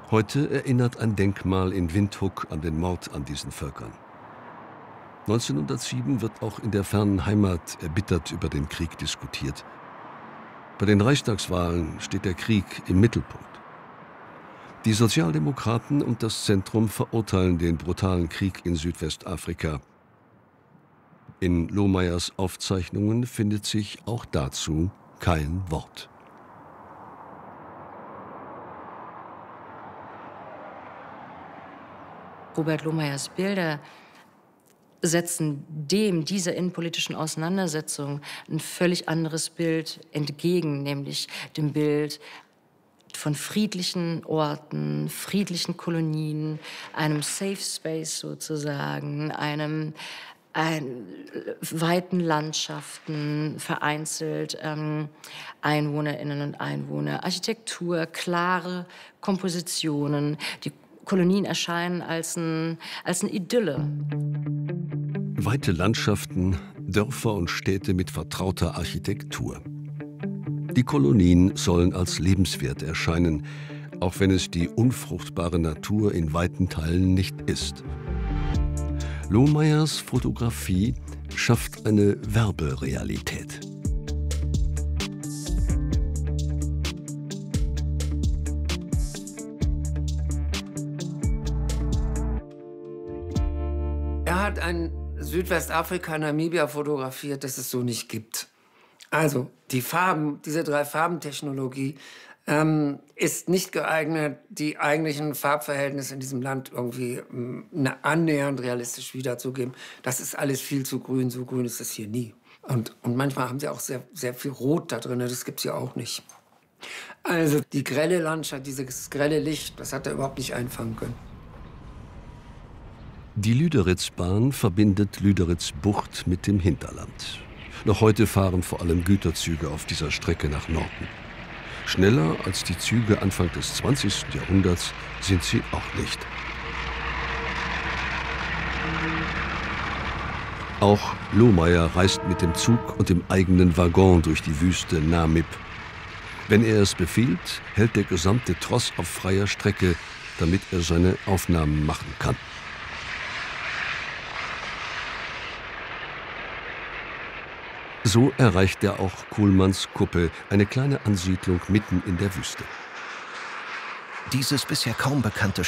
Heute erinnert ein Denkmal in Windhoek an den Mord an diesen Völkern. 1907 wird auch in der fernen Heimat erbittert über den Krieg diskutiert. Bei den Reichstagswahlen steht der Krieg im Mittelpunkt. Die Sozialdemokraten und das Zentrum verurteilen den brutalen Krieg in Südwestafrika. In Lohmeyers Aufzeichnungen findet sich auch dazu kein Wort. Robert Lohmeyers Bilder setzen dieser innenpolitischen Auseinandersetzung ein völlig anderes Bild entgegen, nämlich dem Bild von friedlichen Orten, friedlichen Kolonien, einem Safe Space sozusagen, weiten Landschaften, vereinzelt Einwohnerinnen und Einwohner, Architektur, klare Kompositionen. Die Kolonien erscheinen als eine Idylle. Weite Landschaften, Dörfer und Städte mit vertrauter Architektur. Die Kolonien sollen als lebenswert erscheinen, auch wenn es die unfruchtbare Natur in weiten Teilen nicht ist. Lohmeyers Fotografie schafft eine Werberealität. Er hat ein Südwestafrika, Namibia fotografiert, das es so nicht gibt. Also die Farben, diese 3-Farben-Technologie ist nicht geeignet, die eigentlichen Farbverhältnisse in diesem Land irgendwie annähernd realistisch wiederzugeben. Das ist alles viel zu grün, so grün ist es hier nie. Und manchmal haben sie auch sehr, sehr viel Rot da drin, das gibt es ja auch nicht. Also die grelle Landschaft, dieses grelle Licht, das hat er überhaupt nicht einfangen können. Die Lüderitzbahn verbindet Lüderitz-Bucht mit dem Hinterland. Noch heute fahren vor allem Güterzüge auf dieser Strecke nach Norden. Schneller als die Züge Anfang des 20. Jahrhunderts sind sie auch nicht. Auch Lohmeyer reist mit dem Zug und dem eigenen Waggon durch die Wüste Namib. Wenn er es befiehlt, hält der gesamte Tross auf freier Strecke, damit er seine Aufnahmen machen kann. So erreicht er auch Kuhlmanns Kuppe, eine kleine Ansiedlung mitten in der Wüste. Dieses bisher kaum bekannte